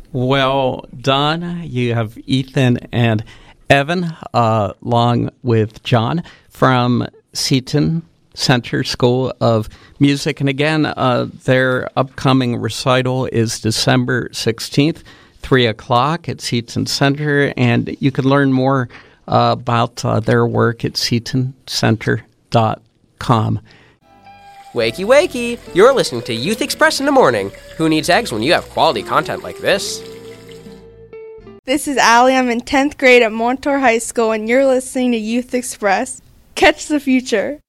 Well done. You have Ethan and Evan, along with John from Seton Center School of Music. And again, their upcoming recital is December 16th, 3 o'clock at Seton Center. And you can learn more about their work at setoncenter.com. Wakey, wakey! You're listening to Youth Express in the morning. Who needs eggs when you have quality content like this? This is Allie. I'm in 10th grade at Montour High School, and you're listening to Youth Express. Catch the future.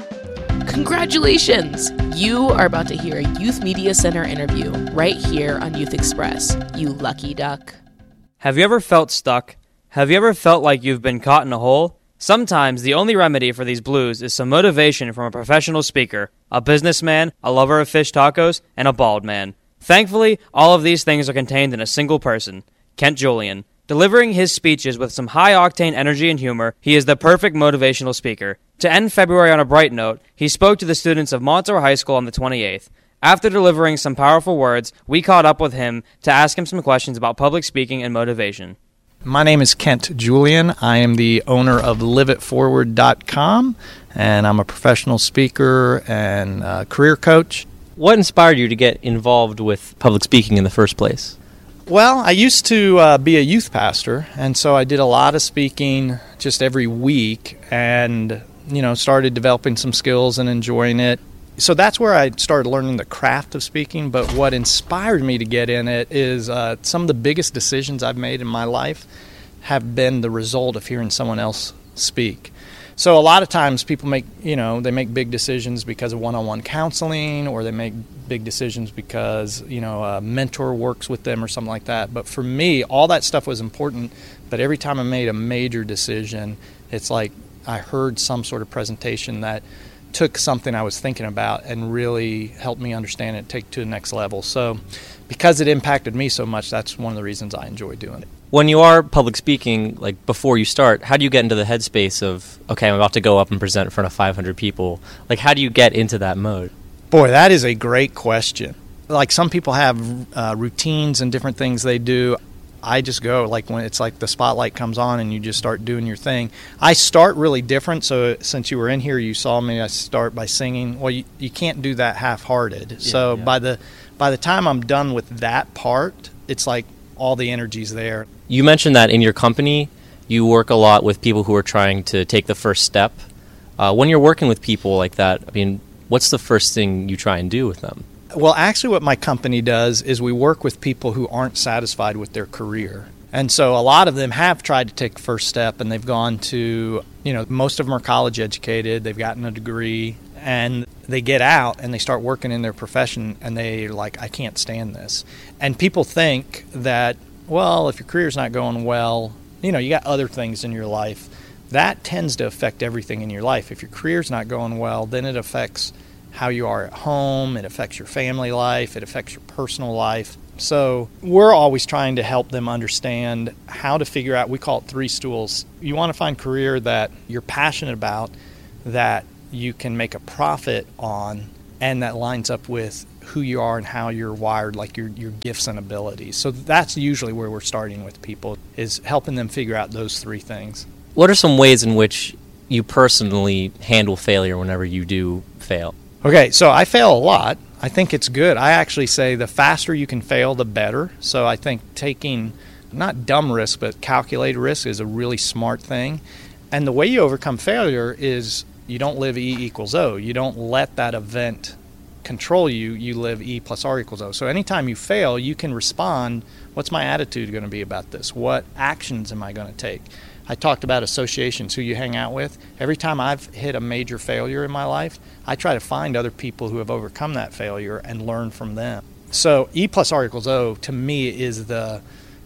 Congratulations! You are about to hear a Youth Media Center interview right here on Youth Express, you lucky duck. Have you ever felt stuck? Have you ever felt like you've been caught in a hole? Sometimes the only remedy for these blues is some motivation from a professional speaker, a businessman, a lover of fish tacos, and a bald man. Thankfully, all of these things are contained in a single person, Kent Julian. Delivering his speeches with some high-octane energy and humor, he is the perfect motivational speaker. To end February on a bright note, he spoke to the students of Montour High School on the 28th. After delivering some powerful words, we caught up with him to ask him some questions about public speaking and motivation. My name is Kent Julian. I am the owner of LiveItForward.com, and I'm a professional speaker and career coach. What inspired you to get involved with public speaking in the first place? Well, I used to be a youth pastor, and so I did a lot of speaking just every week and, started developing some skills and enjoying it. So that's where I started learning the craft of speaking, but what inspired me to get in it is some of the biggest decisions I've made in my life have been the result of hearing someone else speak. So a lot of times people make big decisions because of one-on-one counseling, or they make big decisions because, a mentor works with them or something like that. But for me, all that stuff was important, but every time I made a major decision, it's like I heard some sort of presentation that took something I was thinking about and really helped me understand it, take it to the next level. So because it impacted me so much, that's one of the reasons I enjoy doing it. When you are public speaking, like before you start, how do you get into the headspace of, okay, I'm about to go up and present in front of 500 people? Like, how do you get into that mode? Boy, that is a great question. Like, some people have routines and different things they do. I just go, like, when it's like the spotlight comes on and you just start doing your thing. I start really different, so since you were in here, you saw me, I start by singing. Well, you can't do that half-hearted. Yeah, so by the time I'm done with that part, it's like all the energy's there. You mentioned that in your company, you work a lot with people who are trying to take the first step. When you're working with people like that, I mean, what's the first thing you try and do with them? Well, actually what my company does is we work with people who aren't satisfied with their career. And so a lot of them have tried to take the first step, and they've gone to, most of them are college educated, they've gotten a degree, and they get out and they start working in their profession, and they're like, I can't stand this. And people think that, well, if your career's not going well, you got other things in your life. That tends to affect everything in your life. If your career's not going well, then it affects how you are at home, it affects your family life, it affects your personal life. So we're always trying to help them understand how to figure out, we call it 3 stools. You want to find a career that you're passionate about, that you can make a profit on, and that lines up with who you are and how you're wired, like your gifts and abilities. So that's usually where we're starting with people, is helping them figure out those 3 things. What are some ways in which you personally handle failure whenever you do fail? Okay, so I fail a lot. I think it's good. I actually say the faster you can fail, the better. So I think taking not dumb risk, but calculated risk is a really smart thing. And the way you overcome failure is you don't live E equals O. You don't let that event control you. You live E plus R equals O. So anytime you fail, you can respond, what's my attitude going to be about this? What actions am I going to take? I talked about associations, who you hang out with. Every time I've hit a major failure in my life, I try to find other people who have overcome that failure and learn from them. So E plus R equals O, to me, is the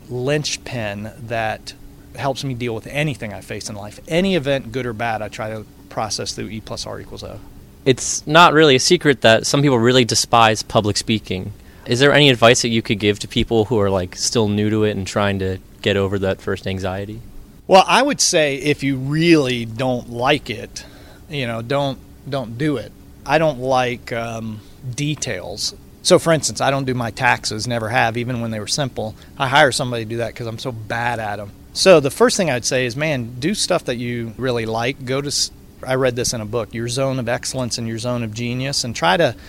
linchpin that helps me deal with anything I face in life. Any event, good or bad, I try to process through E plus R equals O. It's not really a secret that some people really despise public speaking. Is there any advice that you could give to people who are like still new to it and trying to get over that first anxiety? Well, I would say if you really don't like it, don't do it. I don't like details. So, for instance, I don't do my taxes, never have, even when they were simple. I hire somebody to do that because I'm so bad at them. So the first thing I'd say is, man, do stuff that you really like. I read this in a book, your zone of excellence and your zone of genius, and try to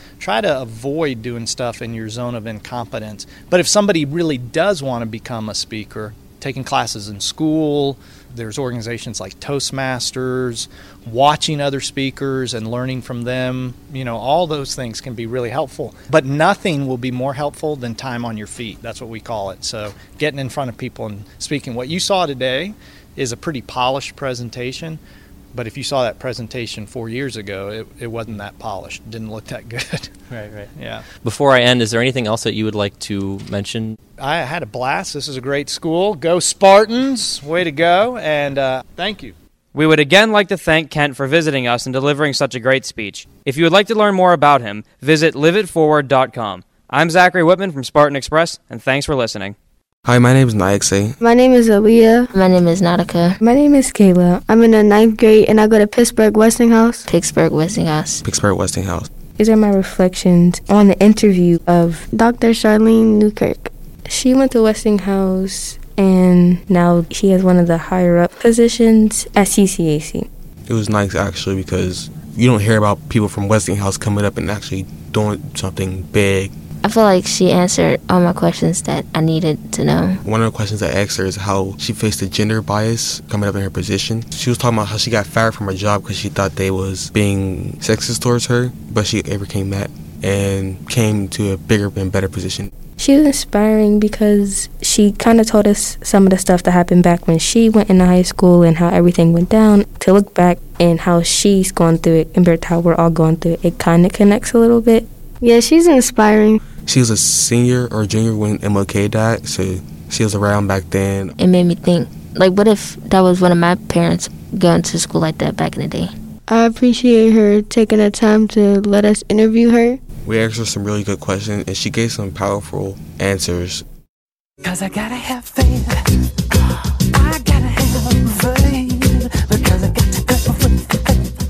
avoid doing stuff in your zone of incompetence. But if somebody really does want to become a speaker, taking classes in school, there's organizations like Toastmasters, watching other speakers and learning from them, all those things can be really helpful. But nothing will be more helpful than time on your feet. That's what we call it. So getting in front of people and speaking. What you saw today is a pretty polished presentation. But if you saw that presentation 4 years ago, it wasn't that polished. It didn't look that good. Right. Yeah. Before I end, is there anything else that you would like to mention? I had a blast. This is a great school. Go Spartans. Way to go. And thank you. We would again like to thank Kent for visiting us and delivering such a great speech. If you would like to learn more about him, visit liveitforward.com. I'm Zachary Whitman from Spartan Express, and thanks for listening. Hi, my name is Nayakse. My name is Aaliyah. My name is Nautica. My name is Kayla. I'm in the 9th grade and I go to Pittsburgh Westinghouse. Pittsburgh Westinghouse. Pittsburgh Westinghouse. These are my reflections on the interview of Dr. Charlene Newkirk. She went to Westinghouse and now she has one of the higher up positions at CCAC. It was nice actually because you don't hear about people from Westinghouse coming up and actually doing something big. I feel like she answered all my questions that I needed to know. One of the questions I asked her is how she faced the gender bias coming up in her position. She was talking about how she got fired from her job because she thought they was being sexist towards her, but she overcame that and came to a bigger and better position. She was inspiring because she kind of told us some of the stuff that happened back when she went into high school and how everything went down. To look back and how she's going through it compared to how we're all going through it, it kind of connects a little bit. Yeah, she's inspiring. She was a senior or junior when MLK died, so she was around back then. It made me think, what if that was one of my parents going to school like that back in the day? I appreciate her taking the time to let us interview her. We asked her some really good questions, and she gave some powerful answers. 'Cause I gotta have faith. I gotta have faith. Because I got to go with faith.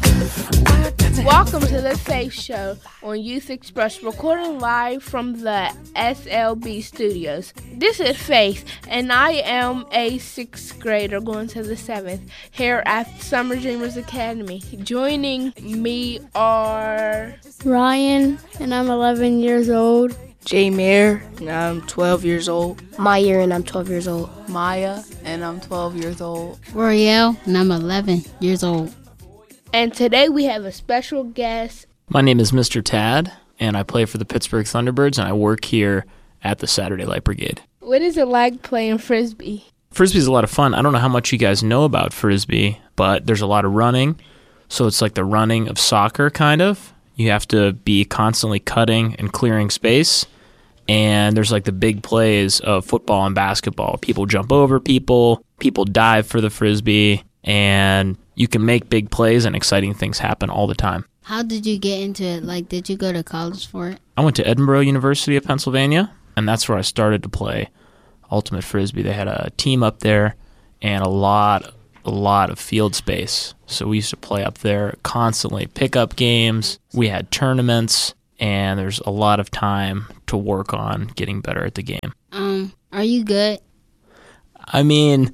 Welcome to the Faith Show on Youth Express, recording live from the SLB studios. This is Faith, and I am a 6th grader going to the 7th here at Summer Dreamers Academy. Joining me are Ryan, and I'm 11 years old. J-Mayer, and I'm 12 years old. Maya, and I'm 12 years old. Maya, and I'm 12 years old. Royale, and I'm 11 years old. And today we have a special guest. My name is Mr. Tad, and I play for the Pittsburgh Thunderbirds, and I work here at the Saturday Light Brigade. What is it like playing Frisbee? Frisbee's a lot of fun. I don't know how much you guys know about Frisbee, but there's a lot of running. So it's like the running of soccer, kind of. You have to be constantly cutting and clearing space. And there's like the big plays of football and basketball. People jump over people dive for the Frisbee, and you can make big plays and exciting things happen all the time. How did you get into it? Did you go to college for it? I went to Edinboro University of Pennsylvania, and that's where I started to play Ultimate Frisbee. They had a team up there and a lot of field space. So we used to play up there constantly, pick up games. We had tournaments, and there's a lot of time to work on getting better at the game. Are you good? I mean,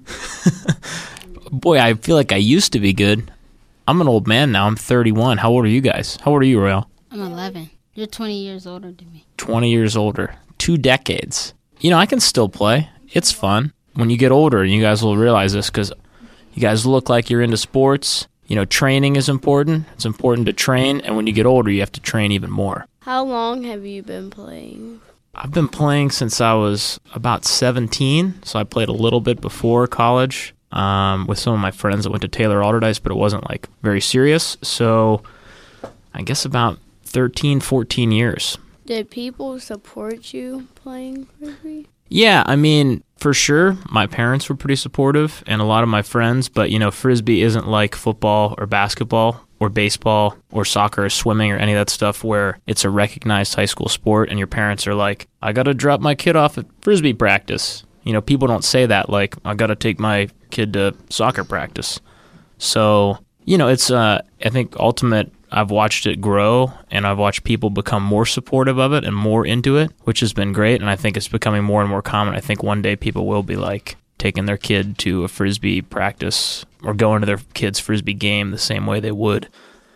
boy, I feel like I used to be good. I'm an old man now. I'm 31. How old are you guys? How old are you, Royale? I'm 11. You're 20 years older than me. 20 years older. 2 decades. I can still play. It's fun. When you get older, and you guys will realize this because you guys look like you're into sports. Training is important. It's important to train. And when you get older, you have to train even more. How long have you been playing? I've been playing since I was about 17. So I played a little bit before college. With some of my friends that went to Taylor Alderdice, but it wasn't very serious. So I guess about 13, 14 years. Did people support you playing Frisbee? Yeah, I mean, for sure. My parents were pretty supportive and a lot of my friends, but Frisbee isn't like football or basketball or baseball or soccer or swimming or any of that stuff where it's a recognized high school sport and your parents are like, I got to drop my kid off at Frisbee practice. People don't say that, I got to take my kid to soccer practice. So, it's, I think Ultimate I've watched it grow, and I've watched people become more supportive of it and more into it, which has been great, and I think it's becoming more and more common. I think one day people will be like taking their kid to a Frisbee practice or going to their kid's Frisbee game the same way they would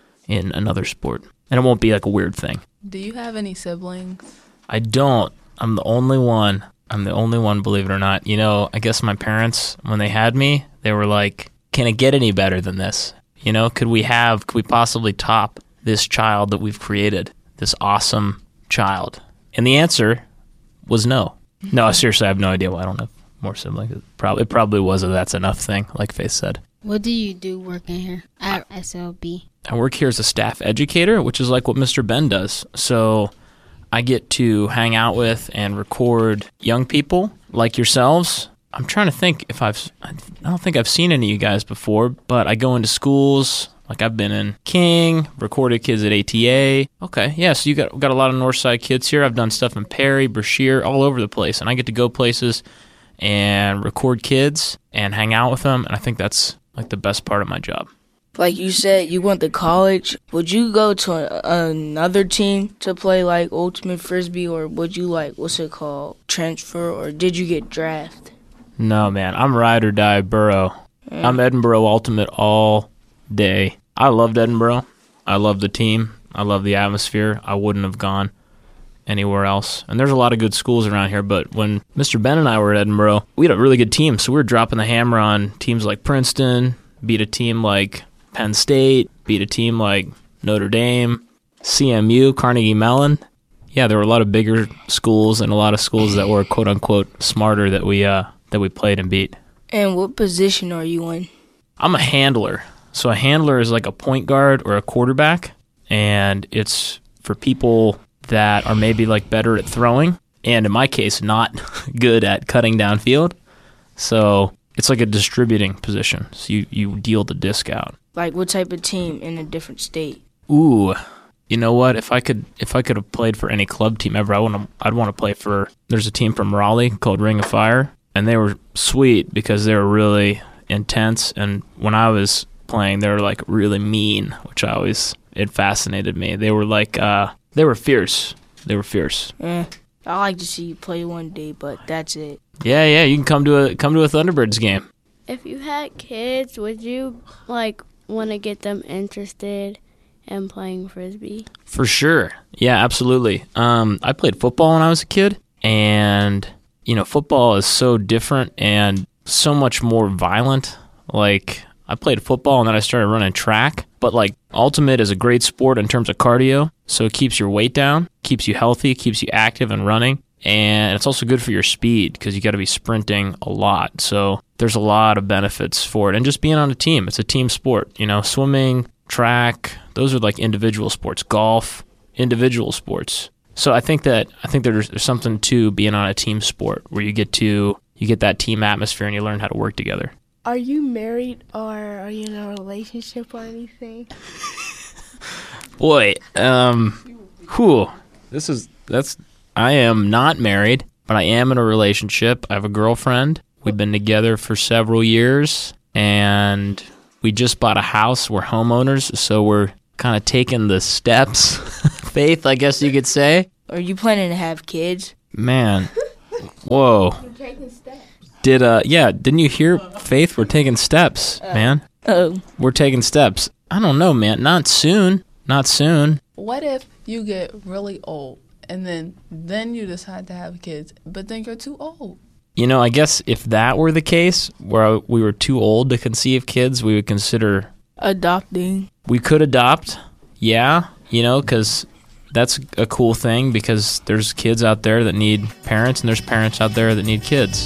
in another sport. And it won't be like a weird thing. Do you have any siblings? I don't. I'm the only one. Believe it or not. You know, I guess my parents, when they had me, they were like, can it get any better than this? You know, could we possibly top this child that we've created, this awesome child? And the answer was no. No, seriously, I have no idea why I don't have more siblings. It probably was a that's enough thing, like Faith said. What do you do working here at SLB? I work here as a staff educator, which is like what Mr. Ben does. So I get to hang out with and record young people like yourselves. I'm trying to think if I don't think I've seen any of you guys before, but I go into schools. Like I've been in King, recorded kids at ATA. Okay, yeah, so you got a lot of Northside kids here. I've done stuff in Perry, Brashear, all over the place, and I get to go places and record kids and hang out with them, and I think that's like the best part of my job. Like you said, you went to college. Would you go to another team to play like Ultimate Frisbee, or would you transfer, or did you get drafted? No, man, I'm ride or die Borough. Yeah. I'm Edinboro Ultimate all day. I loved Edinboro. I love the team. I love the atmosphere. I wouldn't have gone anywhere else. And there's a lot of good schools around here, but when Mr. Ben and I were at Edinboro, we had a really good team, so we were dropping the hammer on teams like Princeton, beat a team like Penn State, beat a team like Notre Dame, CMU, Carnegie Mellon. Yeah, there were a lot of bigger schools and a lot of schools that were quote-unquote smarter that we played and beat. And what position are you in? I'm a handler. So a handler is like a point guard or a quarterback, and it's for people that are maybe like better at throwing, and in my case, not good at cutting downfield. So it's like a distributing position. So you deal the disc out. Like what type of team in a different state? Ooh, you know what? If I could have played for any club team ever, I'd want to play for. There's a team from Raleigh called Ring of Fire, and they were sweet because they were really intense. And when I was playing, they were like really mean, which it fascinated me. They were like they were fierce. I like to see you play one day, but that's it. Yeah, you can come to a Thunderbirds game. If you had kids, would you want to get them interested in playing Frisbee? For sure. Yeah, absolutely. I played football when I was a kid, and you know, football is so different and so much more violent. Like, I played football and then I started running track. But like, Ultimate is a great sport in terms of cardio. So it keeps your weight down, keeps you healthy, keeps you active and running. And it's also good for your speed because you got to be sprinting a lot. So there's a lot of benefits for it. And just being on a team, it's a team sport. You know, swimming, track, those are like individual sports. Golf, individual sports. So I think there's something to being on a team sport where you get that team atmosphere and you learn how to work together. Are you married or are you in a relationship or anything? Boy, I am not married, but I am in a relationship. I have a girlfriend. We've been together for several years, and we just bought a house. We're homeowners, so we're kind of taking the steps, Faith, I guess you could say. Are you planning to have kids? Man, whoa. You're taking steps. Didn't you hear, Faith? We're taking steps, man. Oh. We're taking steps. I don't know, man. Not soon. What if you get really old and then you decide to have kids, but then you're too old? You know, I guess if that were the case, where we were too old to conceive kids, we would consider adopting. We could adopt, yeah, you know, because that's a cool thing because there's kids out there that need parents and there's parents out there that need kids.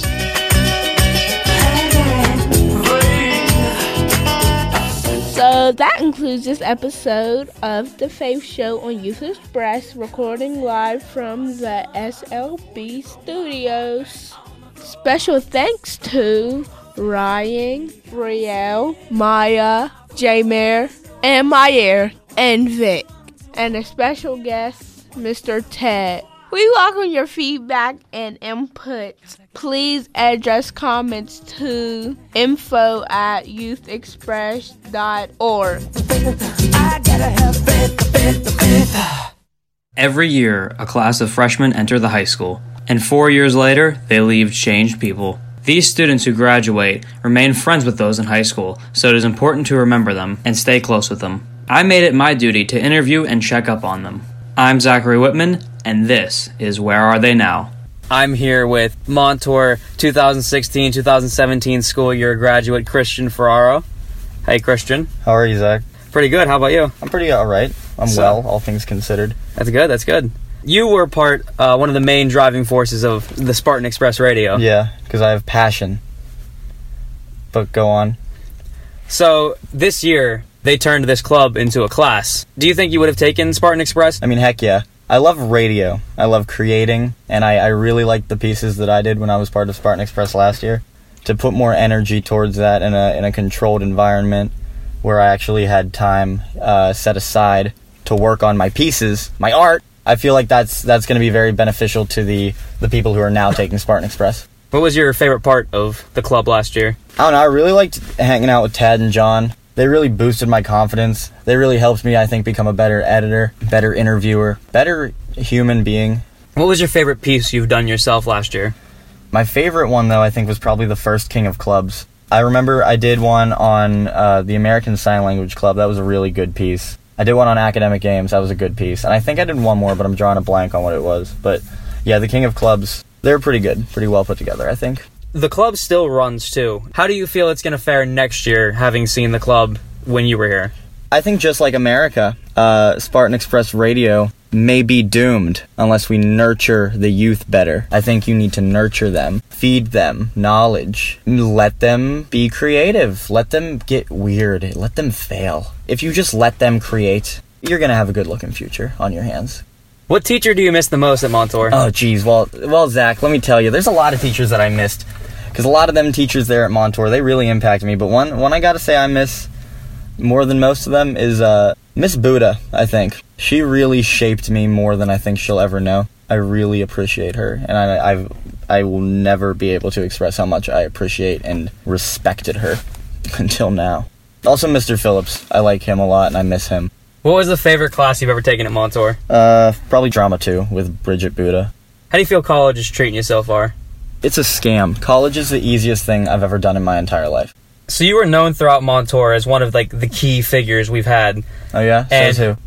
So that concludes this episode of The Faith Show on Youth Express, recording live from the SLB studios. Special thanks to Ryan, Brielle, Maya, J-Mare, and Mayer, and Vic. And a special guest, Mr. Ted. We welcome your feedback and inputs. Please address comments to info@youthexpress.org. Every year, a class of freshmen enter the high school, and 4 years later, they leave changed people. These students who graduate remain friends with those in high school, so it is important to remember them and stay close with them. I made it my duty to interview and check up on them. I'm Zachary Whitman, and this is Where Are They Now? I'm here with Montour 2016-2017 school year graduate Christian Ferraro. Hey, Christian. How are you, Zach? Pretty good. How about you? I'm pretty all right. I'm well, all things considered. That's good. That's good. You were one of the main driving forces of the Spartan Express Radio. Yeah, because I have passion. But go on. So, this year, they turned this club into a class. Do you think you would have taken Spartan Express? I mean, heck yeah. I love radio. I love creating, and I really liked the pieces that I did when I was part of Spartan Express last year. To put more energy towards that in a controlled environment where I actually had time set aside to work on my pieces, my art, I feel like that's going to be very beneficial to the people who are now taking Spartan Express. What was your favorite part of the club last year? I don't know. I really liked hanging out with Tad and John. They really boosted my confidence. They really helped me, I think, become a better editor, better interviewer, better human being. What was your favorite piece you've done yourself last year? My favorite one, though, I think was probably the first King of Clubs. I remember I did one on the American Sign Language Club. That was a really good piece. I did one on Academic Games. That was a good piece. And I think I did one more, but I'm drawing a blank on what it was. But yeah, the King of Clubs, they're pretty good. Pretty well put together, I think. The club still runs, too. How do you feel it's going to fare next year, having seen the club when you were here? I think just like America, Spartan Express Radio may be doomed unless we nurture the youth better. I think you need to nurture them, feed them knowledge, let them be creative, let them get weird, let them fail. If you just let them create, you're going to have a good-looking future on your hands. What teacher do you miss the most at Montour? Oh, geez. Well, Zach, let me tell you, there's a lot of teachers that I missed. Because a lot of them teachers there at Montour, they really impacted me. But one I got to say I miss more than most of them is Miss Buddha, I think. She really shaped me more than I think she'll ever know. I really appreciate her. And I will never be able to express how much I appreciate and respected her until now. Also, Mr. Phillips. I like him a lot, and I miss him. What was the favorite class you've ever taken at Montour? Probably Drama 2 with Bridget Buddha. How do you feel college is treating you so far? It's a scam. College is the easiest thing I've ever done in my entire life. So you were known throughout Montour as one of the key figures we've had. Oh yeah? And Says who?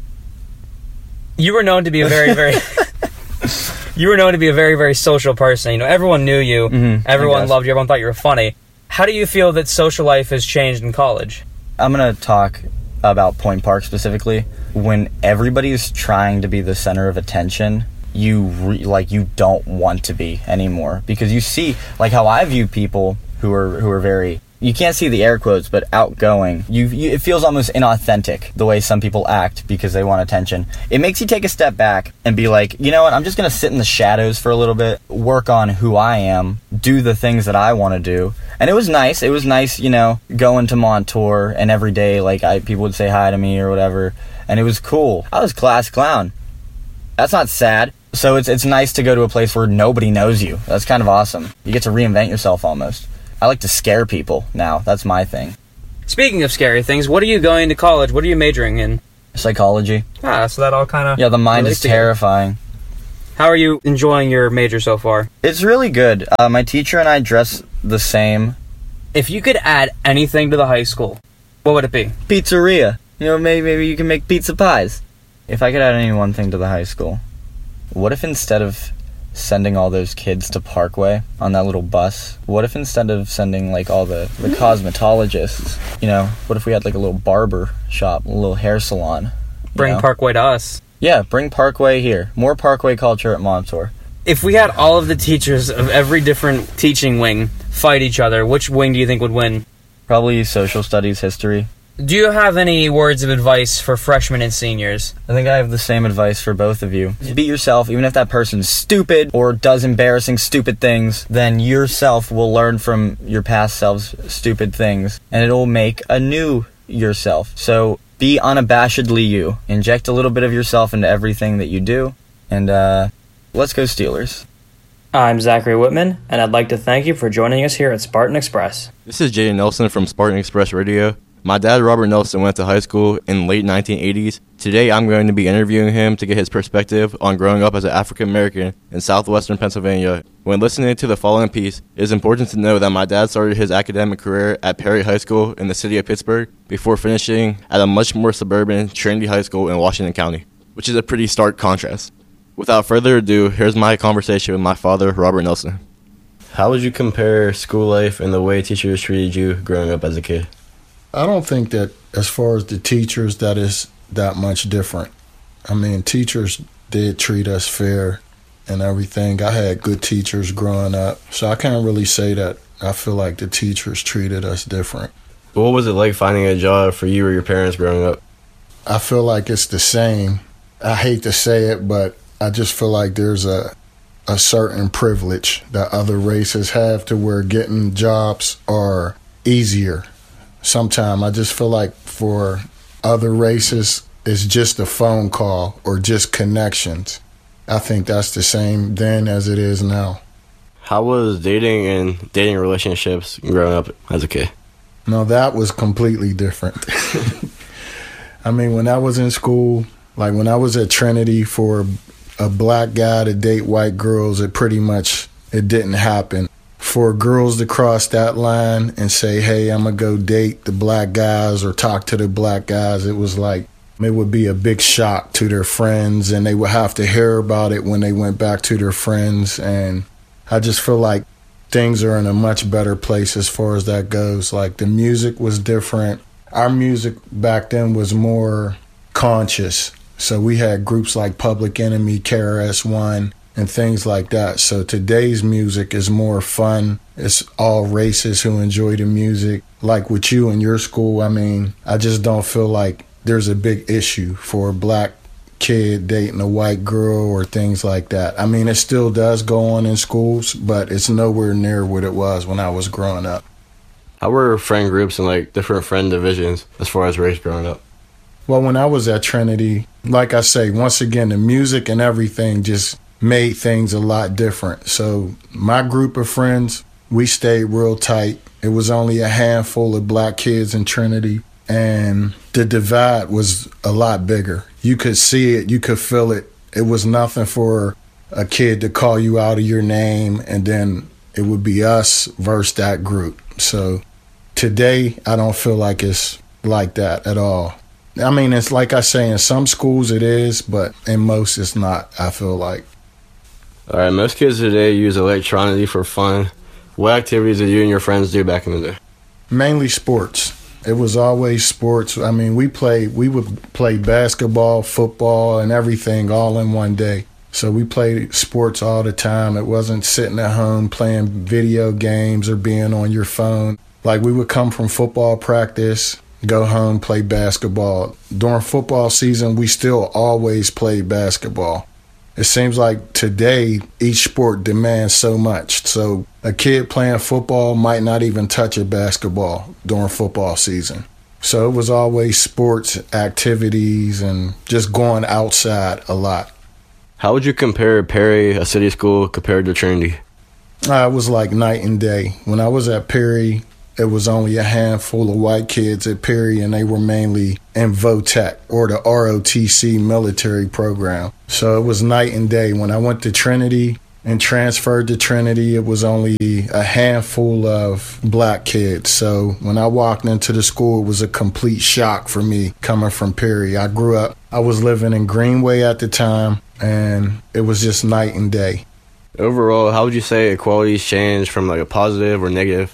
You were known to be a very, very you were known to be a very, very social person. You know, everyone knew you, everyone loved you, everyone thought you were funny. How do you feel that social life has changed in college? I'm gonna talk about Point Park specifically. When everybody's trying to be the center of attention, you don't want to be anymore, because you see how I view people who are very, you can't see the air quotes, but outgoing. It feels almost inauthentic the way some people act because they want attention. It makes you take a step back and be like, you know what, I'm just gonna sit in the shadows for a little bit, work on who I am, do the things that I want to do. And it was nice, you know, going to Montour, and every day, people would say hi to me or whatever, and it was cool. I was class clown. That's not sad. So it's nice to go to a place where nobody knows you. That's kind of awesome. You get to reinvent yourself almost. I like to scare people now. That's my thing. Speaking of scary things, what are you going to college? What are you majoring in? Psychology. So that all kind of... Yeah, the mind is terrifying. How are you enjoying your major so far? It's really good. My teacher and I dress the same. If you could add anything to the high school, what would it be? Pizzeria. You know, maybe you can make pizza pies. If I could add any one thing to the high school, what if instead of sending all those kids to Parkway on that little bus, what if instead of sending all the cosmetologists, you know, what if we had a little barber shop, a little hair salon? Bring Parkway to us. Yeah, bring Parkway here. More Parkway culture at Montour. If we had all of the teachers of every different teaching wing fight each other, which wing do you think would win? Probably social studies, history. Do you have any words of advice for freshmen and seniors? I think I have the same advice for both of you. Be yourself, even if that person's stupid or does embarrassing stupid things, then yourself will learn from your past self's stupid things, and it'll make a new yourself. So be unabashedly you. Inject a little bit of yourself into everything that you do, and Let's go Steelers. I'm Zachary Whitman, and I'd like to thank you for joining us here at Spartan Express. This is Jaden Nelson from Spartan Express Radio. My dad, Robert Nelson, went to high school in late 1980s. Today, I'm going to be interviewing him to get his perspective on growing up as an African American in southwestern Pennsylvania. When listening to the following piece, it is important to know that my dad started his academic career at Perry High School in the city of Pittsburgh before finishing at a much more suburban Trinity High School in Washington County, which is a pretty stark contrast. Without further ado, here's my conversation with my father, Robert Nelson. How would you compare school life and the way teachers treated you growing up as a kid? I don't think that as far as the teachers, that is that much different. I mean, teachers did treat us fair and everything. I had good teachers growing up, so I can't really say that I feel like the teachers treated us different. What was it like finding a job for you or your parents growing up? I feel like it's the same. I hate to say it, but I just feel like there's a certain privilege that other races have to where getting jobs are easier. Sometimes I just feel like for other races, it's just a phone call or just connections. I think that's the same then as it is now. How was dating relationships growing up as a kid? No, that was completely different. I mean, when I was in school, like when I was at Trinity, for a black guy to date white girls, it didn't happen. For girls to cross that line and say, hey, I'm going to go date the black guys or talk to the black guys, it was like, it would be a big shock to their friends, and they would have to hear about it when they went back to their friends. And I just feel like things are in a much better place as far as that goes. Like, the music was different. Our music back then was more conscious. So we had groups like Public Enemy, KRS-One, and things like that. So today's music is more fun. It's all races who enjoy the music. Like with you in your school, I mean, I just don't feel like there's a big issue for a black kid dating a white girl or things like that. I mean, it still does go on in schools, but it's nowhere near what it was when I was growing up. How were friend groups and like different friend divisions as far as race growing up? Well, when I was at Trinity, like I say, once again, the music and everything just made things a lot different. So my group of friends, we stayed real tight. It was only a handful of black kids in Trinity, and the divide was a lot bigger. You could see it, you could feel it. It was nothing for a kid to call you out of your name, and then it would be us versus that group. So today, I don't feel like it's like that at all. I mean, it's like I say, in some schools it is, but in most it's not, I feel like. All right, most kids today use electricity for fun. What activities did you and your friends do back in the day? Mainly sports. It was always sports. I mean, we would play basketball, football, and everything all in one day. So we played sports all the time. It wasn't sitting at home playing video games or being on your phone. Like, we would come from football practice, go home, play basketball. During football season, we still always played basketball. It seems like today, each sport demands so much. So a kid playing football might not even touch a basketball during football season. So it was always sports, activities, and just going outside a lot. How would you compare Perry, a city school, compared to Trinity? It was like night and day. When I was at Perry, it was only a handful of white kids at Perry, and they were mainly in VOTEC, or the ROTC military program. So it was night and day. When I went to Trinity and transferred to Trinity, it was only a handful of black kids. So when I walked into the school, it was a complete shock for me coming from Perry. I was living in Greenway at the time, and it was just night and day. Overall, how would you say equality's changed from like a positive or negative?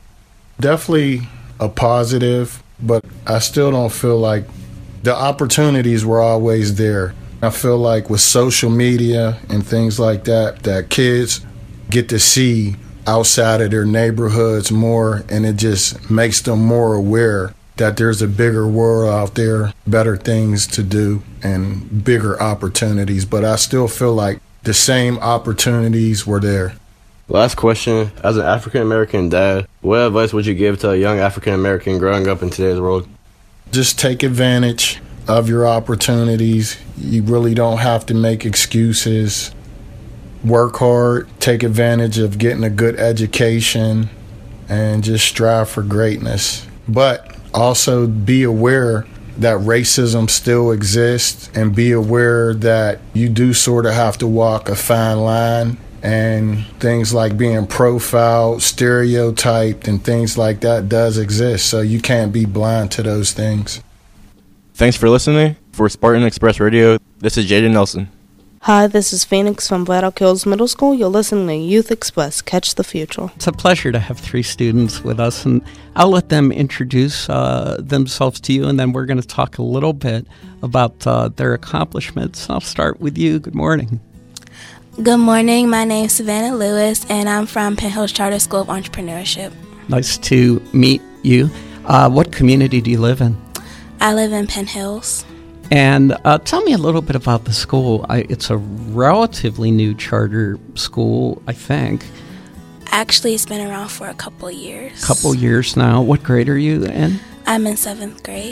Definitely a positive, but I still don't feel like the opportunities were always there. I feel like with social media and things like that, that kids get to see outside of their neighborhoods more, and it just makes them more aware that there's a bigger world out there, better things to do, and bigger opportunities. But I still feel like the same opportunities were there. Last question. As an African-American dad, what advice would you give to a young African-American growing up in today's world? Just take advantage of your opportunities. You really don't have to make excuses. work hard, take advantage of getting a good education, and just strive for greatness. But also be aware that racism still exists, and be aware that you do sort of have to walk a fine line, and things like being profiled, stereotyped, and things like that does exist. So you can't be blind to those things. Thanks for listening. For Spartan Express Radio, this is Jaden Nelson. Hi, this is Phoenix from Bladdock Hills Middle School. You're listening to Youth Express. Catch the future. It's a pleasure to have 3 students with us, and I'll let them introduce themselves to you, and then we're going to talk a little bit about their accomplishments. I'll start with you. Good morning. Good morning. My name is Savannah Lewis, and I'm from Penn Hills Charter School of Entrepreneurship. Nice to meet you. What community do you live in? I live in Penn Hills. And tell me a little bit about the school. It's a relatively new charter school, I think. Actually, it's been around for a couple years. Couple years now. What grade are you in? I'm in 7th grade.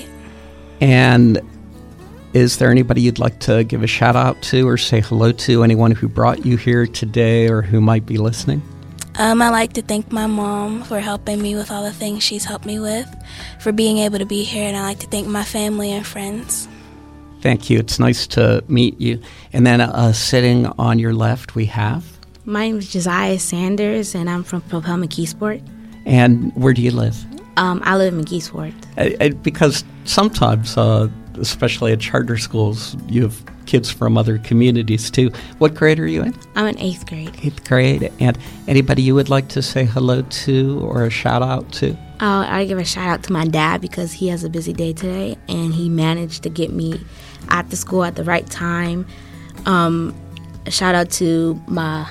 And is there anybody you'd like to give a shout out to or say hello to? Anyone who brought you here today or who might be listening? I like to thank my mom for helping me with all the things she's helped me with, for being able to be here, and I like to thank my family and friends. Thank you. It's nice to meet you. And then sitting on your left, we have? My name is Josiah Sanders, and I'm from Propel McKeesport. And where do you live? I live in McKeesport. Because sometimes, especially at charter schools, you have kids from other communities too. What grade are you in? I'm in 8th grade. 8th grade. And anybody you would like to say hello to or a shout out to? I give a shout out to my dad because he has a busy day today, and he managed to get me at the school at the right time. A shout out to my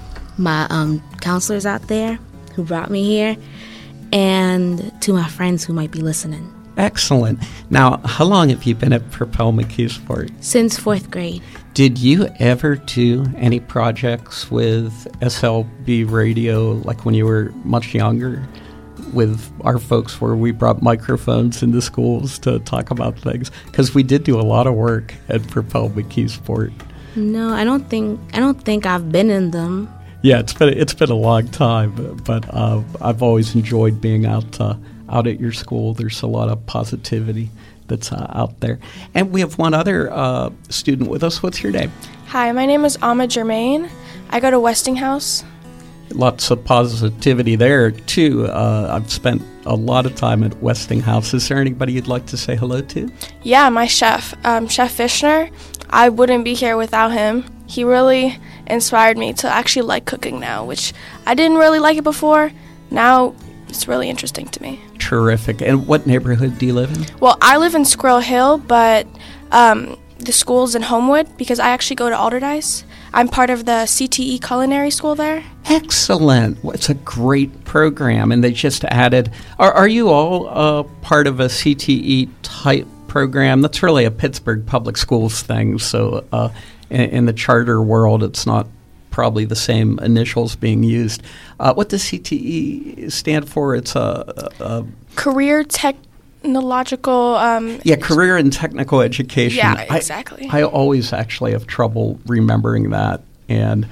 counselors out there who brought me here, and to my friends who might be listening. Excellent. Now, how long have you been at Propel McKeesport? Since 4th grade. Did you ever do any projects with SLB Radio, like when you were much younger, with our folks, where we brought microphones into schools to talk about things? Because we did do a lot of work at Propel McKeesport. No, I don't think I've been in them. Yeah, it's been a long time, but I've always enjoyed being out at your school. There's a lot of positivity that's out there. And we have one other student with us. What's your name? Hi, my name is Amma Germain. I go to Westinghouse. Lots of positivity there, too. I've spent a lot of time at Westinghouse. Is there anybody you'd like to say hello to? Yeah, my chef, Chef Fishner. I wouldn't be here without him. He really inspired me to actually like cooking now, which I didn't really like it before. Now it's really interesting to me. Terrific. And what neighborhood do you live in? Well, I live in Squirrel Hill, but the school's in Homewood because I actually go to Alderdice. I'm part of the CTE culinary school there. Excellent. Well, it's a great program, and they just added... Are you all part of a CTE type program? That's really a Pittsburgh Public Schools thing, so in the charter world, it's not probably the same initials being used. What does CTE stand for? It's a Career Technological... career and technical education. Yeah, exactly. I always actually have trouble remembering that, and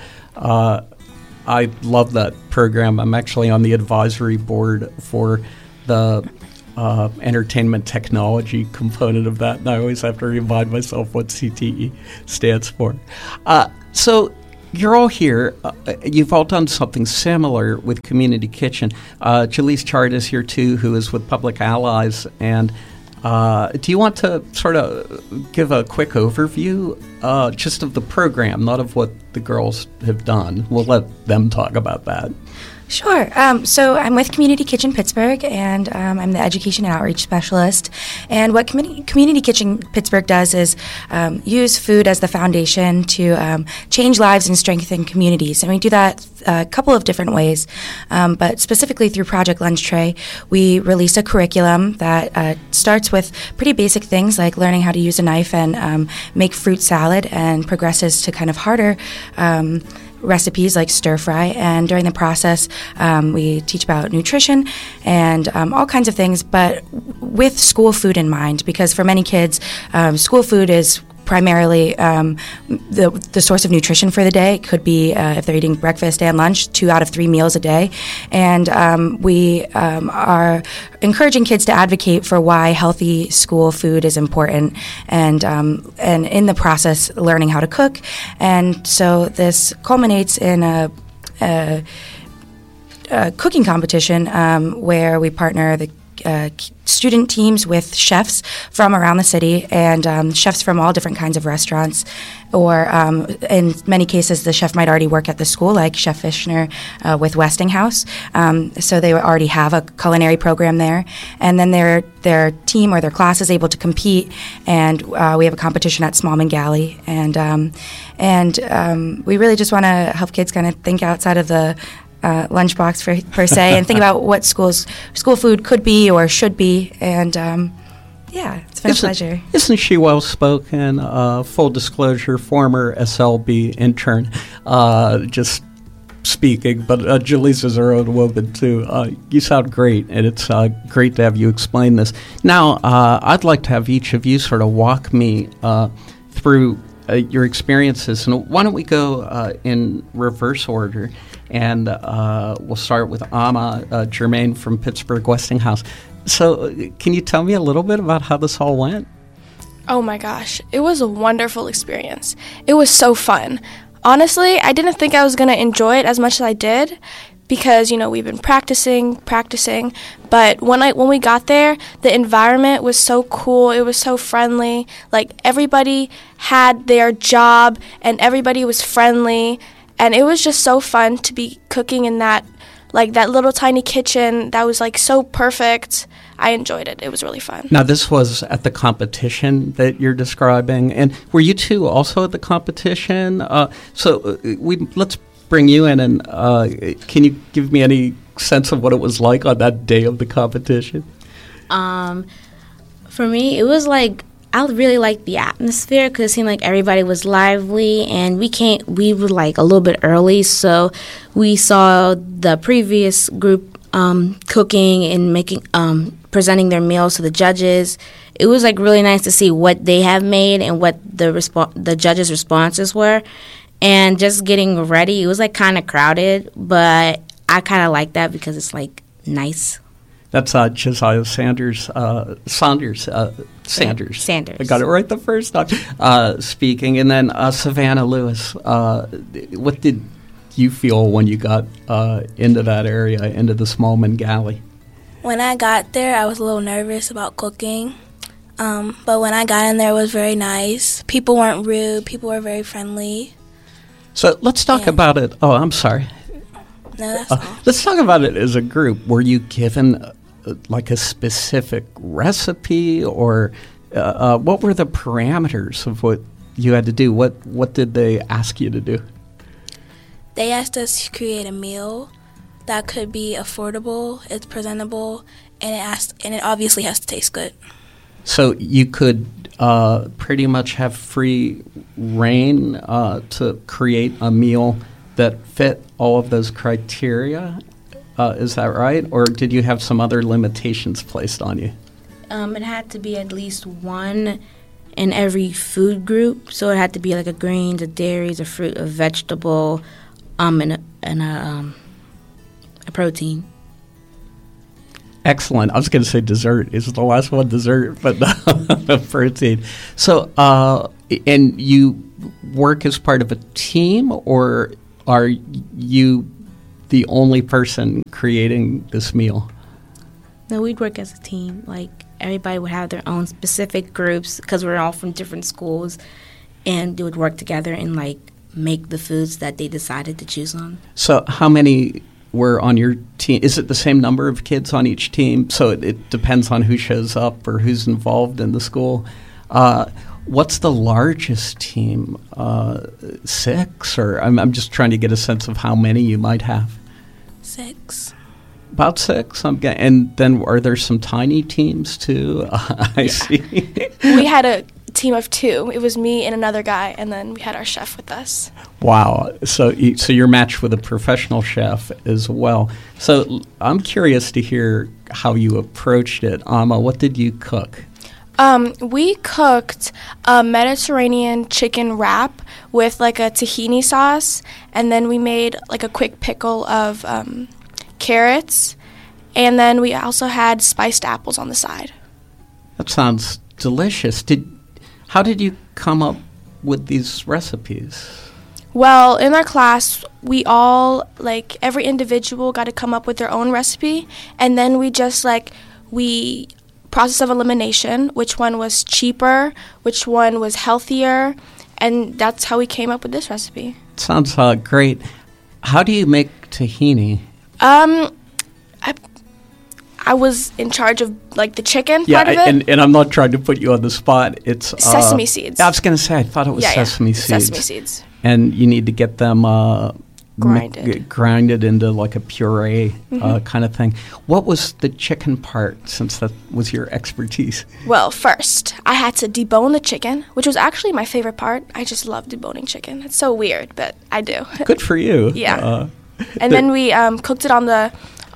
I love that program. I'm actually on the advisory board for the entertainment technology component of that, and I always have to remind myself what CTE stands for. So you're all here. You've all done something similar with Community Kitchen. Jaleese Chard is here too, who is with Public Allies. And do you want to sort of give a quick overview just of the program, not of what the girls have done? We'll let them talk about that. Sure. So I'm with Community Kitchen Pittsburgh, and I'm the Education and Outreach Specialist. And what Community Kitchen Pittsburgh does is use food as the foundation to change lives and strengthen communities. And we do that a couple of different ways, but specifically through Project Lunch Tray, we release a curriculum that starts with pretty basic things like learning how to use a knife and make fruit salad, and progresses to kind of harder recipes like stir fry, and during the process we teach about nutrition and all kinds of things, but with school food in mind, because for many kids school food is primarily the source of nutrition for the day. It could be if they're eating breakfast and lunch, 2 out of 3 meals a day. And we are encouraging kids to advocate for why healthy school food is important, and in the process learning how to cook. And so this culminates in a cooking competition where we partner the student teams with chefs from around the city, and chefs from all different kinds of restaurants, or in many cases the chef might already work at the school, like Chef Fishner with Westinghouse, so they already have a culinary program there, and then their team or their class is able to compete, and we have a competition at Smallman Galley, and we really just want to help kids kind of think outside of the lunchbox per se, and think about what school food could be or should be, and it's been a pleasure. Isn't she well spoken? Full disclosure, former SLB intern, just speaking, but Jaleesa's her own woman too. You sound great, and it's great to have you explain this. Now, I'd like to have each of you sort of walk me through your experiences, and why don't we go in reverse order? And we'll start with Amma Jermaine from Pittsburgh Westinghouse. So can you tell me a little bit about how this all went? Oh my gosh, it was a wonderful experience. It was so fun. Honestly, I didn't think I was going to enjoy it as much as I did, because, we've been practicing, but when we got there, the environment was so cool. It was so friendly. Like, everybody had their job, and everybody was friendly. And it was just so fun to be cooking in that little tiny kitchen that was so perfect. I enjoyed it. It was really fun. Now, this was at the competition that you're describing, and were you two also at the competition? Let's bring you in, and can you give me any sense of what it was like on that day of the competition? For me, it was I really liked the atmosphere because it seemed like everybody was lively, and we were a little bit early, so we saw the previous group cooking and making presenting their meals to the judges. It was really nice to see what they have made and what the judges' responses were, and just getting ready. It was kind of crowded, but I kind of like that because it's nice. That's Josiah Sanders. Sanders. I got it right the first time. Speaking, and then Savannah Lewis. What did you feel when you got into that area, into the Smallman Galley? When I got there, I was a little nervous about cooking, but when I got in there, it was very nice. People weren't rude. People were very friendly. So let's talk about it. Oh, I'm sorry. No, that's all. Let's talk about it as a group. Were you given a specific recipe, or what were the parameters of what you had to do? What did they ask you to do? They asked us to create a meal that could be affordable, it's presentable, and it obviously has to taste good. So you could pretty much have free reign to create a meal that fit all of those criteria. Is that right? Or did you have some other limitations placed on you? It had to be at least one in every food group. So it had to be a greens, a dairies, a fruit, a vegetable, and a protein. Excellent. I was going to say dessert. Is the last one dessert, but no, protein. So, and you work as part of a team, or are you the only person creating this meal? No, we'd work as a team. Everybody would have their own specific groups because we're all from different schools, and they would work together and make the foods that they decided to choose on. So how many were on your team? Is it the same number of kids on each team? So it depends on who shows up or who's involved in the school. What's the largest team? 6? Or I'm just trying to get a sense of how many you might have. 6. About 6. And then are there some tiny teams too? I see. We had a team of 2. It was me and another guy, and then we had our chef with us. Wow. So you're matched with a professional chef as well. So I'm curious to hear how you approached it. Amma, what did you cook? We cooked a Mediterranean chicken wrap with like a tahini sauce, and then we made like a quick pickle of carrots, and then we also had spiced apples on the side. That sounds delicious. How did you come up with these recipes? Well, in our class, we all, like, every individual got to come up with their own recipe, and then we process of elimination, which one was cheaper, which one was healthier, and that's how we came up with this recipe. Sounds great. How do you make tahini? I was in charge of, like, the chicken Yeah, part of it. and I'm not trying to put you on the spot. It's sesame seeds. I was going to say, I thought it was sesame seeds. Sesame seeds. And you need to get them grinded into like a puree kind of thing. What was the chicken part, since that was your expertise? Well, first, I had to debone the chicken, which was actually my favorite part. I just love deboning chicken. It's so weird, but I do. Good for you. Yeah. And then we cooked it on the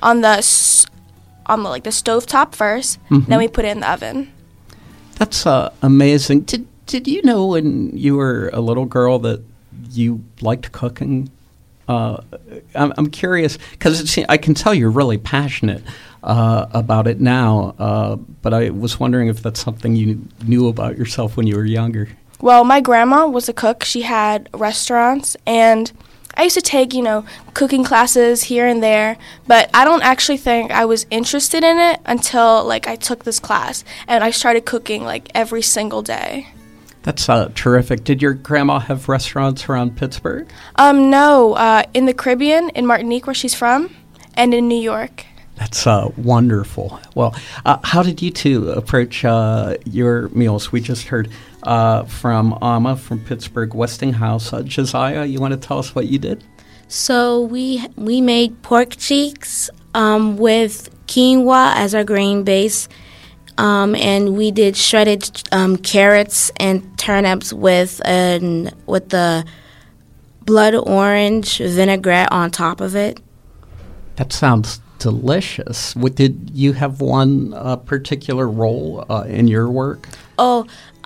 stovetop first. Mm-hmm. Then we put it in the oven. That's amazing. Did you know when you were a little girl that you liked cooking? I'm curious because I can tell you're really passionate about it now, but I was wondering if that's something you knew about yourself when you were younger. Well, my grandma was a cook. She had restaurants, and I used to take, cooking classes here and there, but I don't actually think I was interested in it until, I took this class, and I started cooking, every single day. That's terrific. Did your grandma have restaurants around Pittsburgh? No, in the Caribbean, in Martinique, where she's from, and in New York. That's wonderful. Well, how did you two approach your meals? We just heard from Amma from Pittsburgh Westinghouse. Josiah, you want to tell us what you did? So we made pork cheeks with quinoa as our grain base. And we did shredded carrots and turnips with the blood orange vinaigrette on top of it. That sounds delicious. Did you have one particular role in your work? Oh,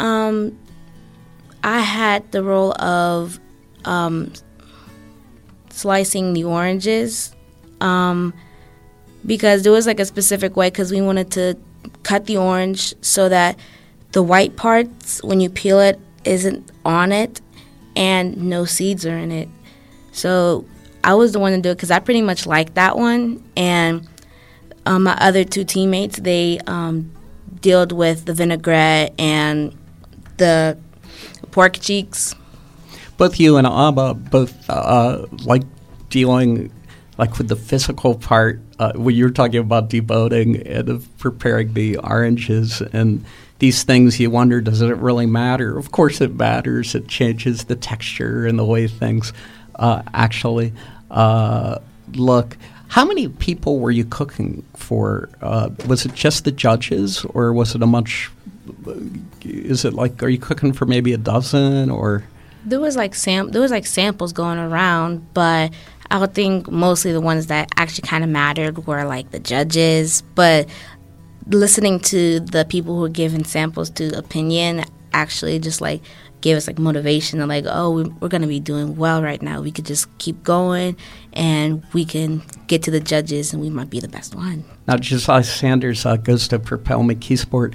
I had the role of slicing the oranges because there was a specific way because we wanted to cut the orange so that the white parts, when you peel it, isn't on it and no seeds are in it. So I was the one to do it because I pretty much liked that one. And my other two teammates, they dealt with the vinaigrette and the pork cheeks. Both you and Abba both like dealing with the physical part when you were talking about deboning and of preparing the oranges and these things. You wonder, does it really matter? Of course it matters. It changes the texture and the way things actually look. How many people were you cooking for? Was it just the judges, or was it a much? Is it are you cooking for maybe a dozen, or? There was samples going around, but I would think mostly the ones that actually kind of mattered were the judges. But listening to the people who were giving samples to opinion actually just gave us motivation and we're going to be doing well right now. We could just keep going and we can get to the judges and we might be the best one. Now, Josiah Sanders goes to Propel McKeesport.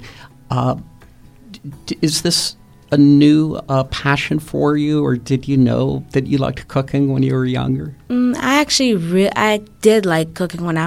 Is this a new passion for you, or did you know that you liked cooking when you were younger? I did like cooking when I